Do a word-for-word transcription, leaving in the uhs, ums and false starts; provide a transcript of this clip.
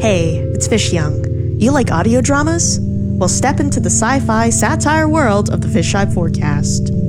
Hey, it's Fish Young. You like audio dramas? Well, step into the sci-fi satire world of the Fisheye Forecast.